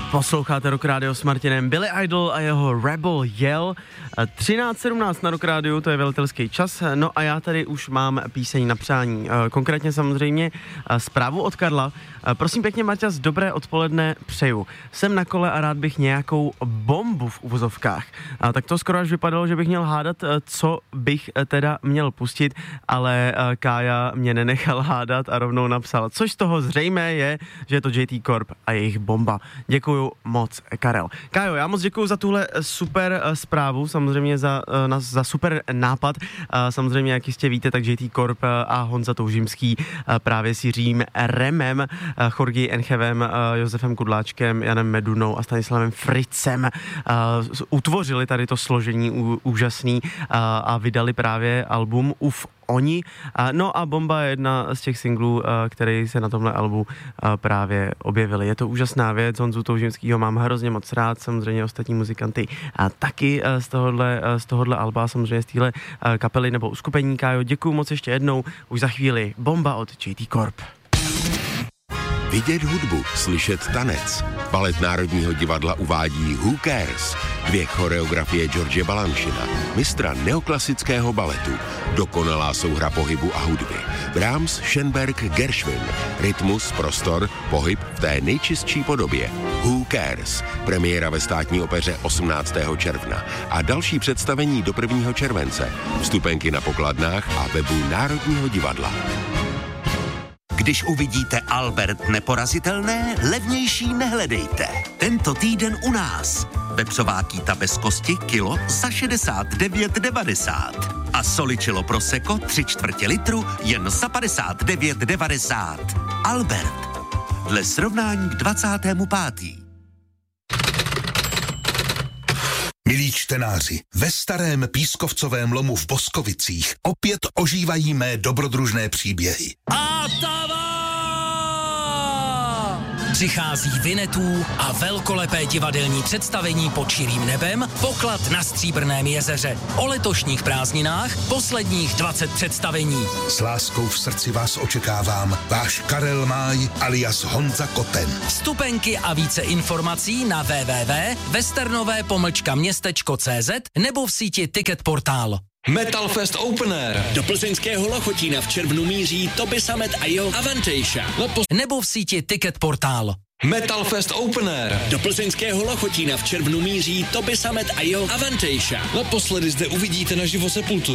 Posloucháte Rock Radio s Martinem. Billy Idol a jeho Rebel Yell. 13:17 na Rock Radio, to je velitelský čas. No a já tady už mám píseň na přání. Konkrétně samozřejmě zprávu od Karla. Prosím pěkně, Maťas, dobré odpoledne přeju. Jsem na kole a rád bych nějakou bombu v uvozovkách. Tak to skoro až vypadalo, že bych měl hádat, co bych teda měl pustit, ale Kája mě nenechal hádat a rovnou napsal. Což z toho zřejmé je, že je to JT Corp a jejich bomba. Děkuju moc, Karel. Kájo, já moc děkuju za tuhle super zprávu, samozřejmě za super nápad. Samozřejmě, jak jistě víte, tak JT Corp a Honza Toužimský právě si Řím Remem, Chorgy Enchevem, Josefem Kudláčkem, Janem Medunou a Stanislavem Fritzem utvořili tady to složení úžasný a vydali právě album Uf Oni. No a Bomba je jedna z těch singlů, které se na tomhle albu právě objevily. Je to úžasná věc, Honzu Toužimskýho mám hrozně moc rád, samozřejmě ostatní muzikanty taky z tohohle alba, samozřejmě z téhle kapely nebo uskupení. Kájo, děkuju moc ještě jednou, už za chvíli Bomba od JT Corp. Vidět hudbu, slyšet tanec. Balet Národního divadla uvádí Who Cares? 2 choreografie George Balanchina, mistra neoklasického baletu. Dokonalá souhra pohybu a hudby. Brahms, Schönberg, Gershwin. Rytmus, prostor, pohyb v té nejčistší podobě. Who Cares? Premiéra ve Státní opeře 18. června a další představení do 1. července. Vstupenky na pokladnách a webu Národního divadla. Když uvidíte Albert neporazitelné, levnější nehledejte. Tento týden u nás. Vepřová kýta bez kosti kilo za 69,90. A Soličilo Prosecco 3/4 litru jen za 59,90. Albert. Dle srovnání k 25. Milí čtenáři, ve starém pískovcovém lomu v Boskovicích opět ožívají mé dobrodružné příběhy. Přichází Vinetů a velkolepé divadelní představení Pod širým nebem, Poklad na Stříbrném jezeře. O letošních prázdninách posledních 20 představení. S láskou v srdci vás očekávám, váš Karel Máj alias Honza Koten. Vstupenky a více informací na www.westernové-městečko.cz nebo v síti Ticket Portál. Metal Fest Open Air. Do plzeňského Lochotína v červnu míří Toby Samet a jeho Avantasia. Nebo v síti Ticket Portál. Metal Fest Open Air. Do plzeňského Lochotína v červnu míří Toby Samet a jeho Avantasia. Naposledy zde uvidíte naživo Sepulturu.